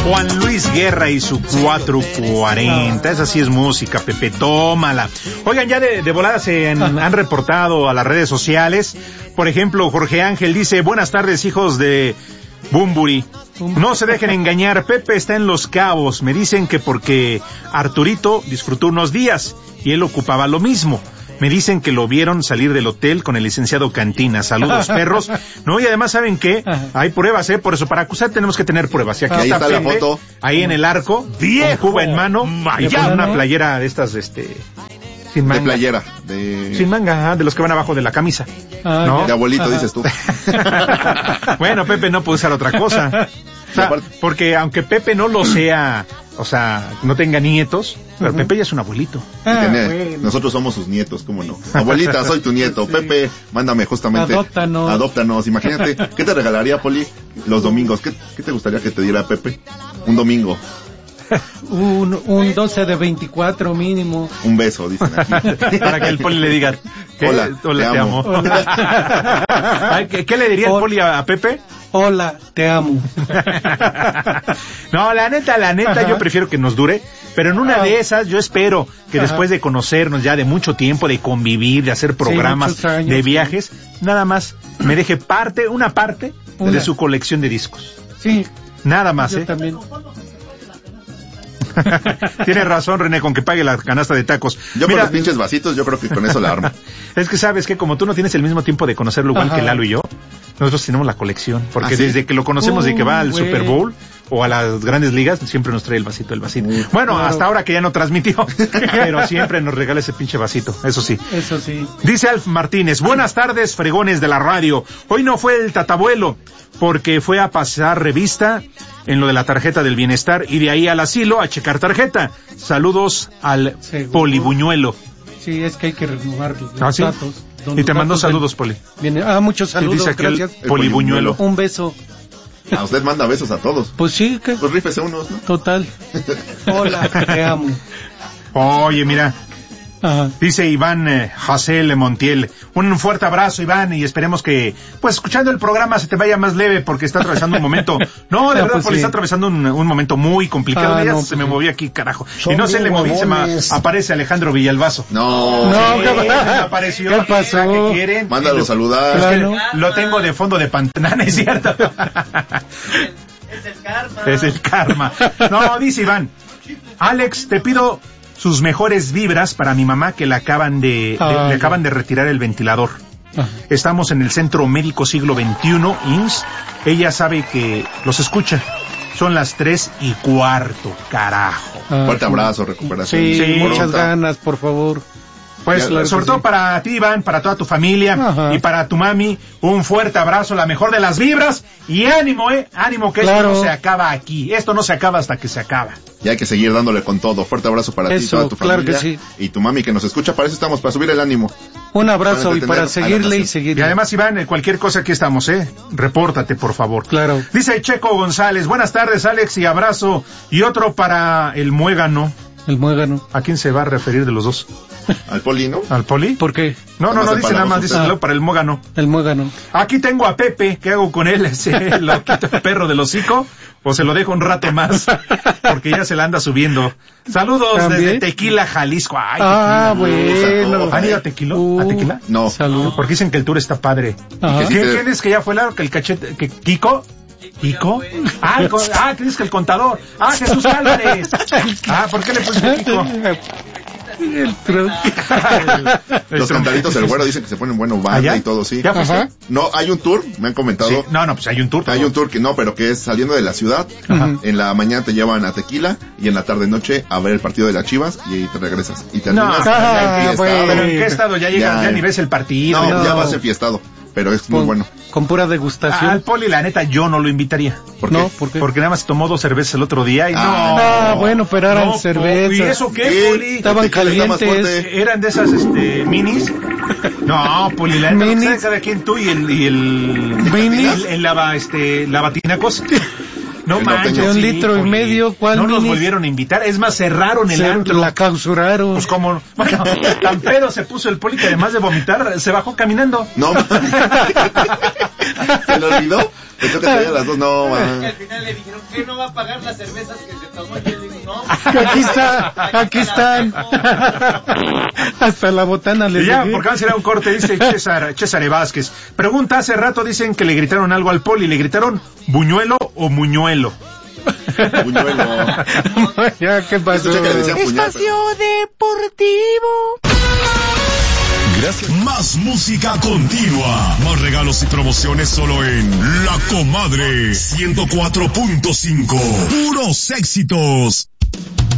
Juan Luis Guerra y su 440. Esa sí es música, Pepe, tómala. Oigan, ya de volada se han reportado a las redes sociales. Por ejemplo, Jorge Ángel dice: buenas tardes, hijos de Bumburi. No se dejen engañar, Pepe está en Los Cabos. Me dicen que porque Arturito disfrutó unos días y él ocupaba lo mismo. Me dicen que lo vieron salir del hotel con el licenciado Cantina. Saludos, perros. No, y además, ¿saben qué? Hay pruebas, por eso para acusar tenemos que tener pruebas. Y aquí está Pepe, la foto. Ahí en el arco, viejo, con cuba en mano, y una playera de estas, sin manga. De playera. Sin manga, de los que van abajo de la camisa. ¿No? De abuelito, dices tú. Bueno, Pepe no puede usar otra cosa. O sea, porque aunque Pepe no lo sea, o sea, no tenga nietos, pero Pepe ya es un abuelito. Bueno. Nosotros somos sus nietos, ¿cómo no? Abuelita, soy tu nieto. Sí. Pepe, mándame justamente. Adóptanos. Imagínate, ¿qué te regalaría, Poli, los domingos? ¿Qué te gustaría que te diera Pepe? Un domingo. Un 12 de 24 mínimo. Un beso, dicen aquí. Para que el Poli le diga: hola, te amo. Hola. ¿Qué le diría el Poli a Pepe? Hola, te amo. No, la neta, yo prefiero que nos dure, pero en una de esas yo espero que después de conocernos ya de mucho tiempo, de convivir, de hacer programas, de viajes, nada más me deje una parte de su colección de discos. Sí. Nada más, yo también. Tienes razón, René, con que pague la canasta de tacos. Yo con los pinches vasitos, yo creo que con eso la armo. Es que sabes que como tú no tienes el mismo tiempo de conocerlo igual que Lalo y yo, nosotros tenemos la colección, porque desde que lo conocemos, de que va al Super Bowl o a las grandes ligas, siempre nos trae el vasito. Bueno, claro. Hasta ahora que ya no transmitió, pero siempre nos regala ese pinche vasito, eso sí. Dice Alf Martínez: buenas tardes, fregones de la radio. Hoy no fue el tatabuelo, porque fue a pasar revista en lo de la tarjeta del bienestar y de ahí al asilo a checar tarjeta. Saludos al Polibuñuelo. Sí, es que hay que renovar los datos. Y te mandó saludos, Poli. Muchos saludos, dice gracias. El Polibuñuelo. Un beso. Usted manda besos a todos. Pues sí, que... Pues rífese unos, ¿no? Total. Hola, te amo. Oye, mira. Dice Iván Jacel Montiel: un fuerte abrazo, Iván, y esperemos que, pues, escuchando el programa se te vaya más leve, porque está atravesando un momento, de verdad, Poli, está atravesando un momento muy complicado. Se me movió aquí, carajo, y no se le moví, aparece Alejandro Villalbazo. ¿Qué apareció? ¿Qué pasó? ¿Qué quieren? Mándalo saludar. Claro. Lo tengo de fondo de pantalla, ¿es cierto? Es el karma. No, dice Iván: Alex, te pido sus mejores vibras para mi mamá, que le acaban de retirar el ventilador. Estamos en el Centro Médico Siglo XXI, IMSS. Ella sabe que los escucha. Son las 3:15, carajo. Fuerte abrazo, recuperación. Sí, muchas ganas, por favor. Pues sobre todo para ti, Iván, para toda tu familia y para tu mami, un fuerte abrazo, la mejor de las vibras, y ánimo, ánimo, que esto no se acaba aquí, esto no se acaba hasta que se acaba. Y hay que seguir dándole con todo. Fuerte abrazo para ti, toda tu familia, que sí. Y tu mami que nos escucha. Para eso estamos, para subir el ánimo. Un abrazo y para seguirle y seguirle. Y además, Iván, cualquier cosa aquí estamos, repórtate, por favor. Claro. Dice Checo González: buenas tardes, Alex, y abrazo. Y otro para el Muégano. El Muégano. ¿A quién se va a referir de los dos? ¿Al Poli, no? ¿Al Poli? ¿Por qué? No, dice nada más, dice para el Muégano. El Muégano. Aquí tengo a Pepe, ¿qué hago con él? ¿Lo quito el perro del hocico? ¿O se lo dejo un rato más? Porque ya se la anda subiendo. Saludos desde Tequila, Jalisco. Ay, bueno. ¿Han ido a Tequila? ¿A Tequila? No. Saludos. Porque dicen que el tour está padre. ¿Quién es que ya fue el cachete? ¿Kiko? ¿Kiko? ¿Quién es que el contador? Jesús Álvarez. ¿Por qué le pusiste Kiko? Los cantaditos del güero dicen que se ponen banda y todo, sí. No, hay un tour, me han comentado. Sí. No, pues hay un tour. Hay un tour pero que es saliendo de la ciudad. En la mañana te llevan a Tequila y en la tarde-noche a ver el partido de las Chivas y ahí te regresas. Y terminas ¿Pero en qué estado? Ya llegas, ya ni ves el partido. No, ya vas enfiestado. Pero es muy bueno. Con pura degustación. Al Poli, la neta, yo no lo invitaría. ¿Por qué? ¿Por qué? Porque nada más tomó 2 cervezas el otro día y bueno, pero eran cervezas. ¿Y eso qué, Poli? Estaban calientes. Eran de esas, minis. No, Poli, la neta, ¿sabes cada quien tú y el minis? El lavatinacos? No manches, 1,5 litros. ¿Cuál no minis? Nos volvieron a invitar, es más, cerraron el antro. La clausuraron. Pues como, bueno, tan pedo se puso el Poli que además de vomitar, se bajó caminando. No, ¿se lo olvidó? Pensó que traía las dos, no, man. Y al final le dijeron que no va a pagar las cervezas que se tomó. Y él dijo, no. Aquí están. Hasta la botana le ya, llegué. por acá será un corte, dice César Vázquez. Pregunta, hace rato dicen que le gritaron algo al Poli. ¿Le gritaron buñuelo o muñuelo? Buñuelo. Ya, ¿qué pasó? Espacio Deportivo. Gracias. Más música continua. Más regalos y promociones solo en La Comadre 104.5. Puros éxitos.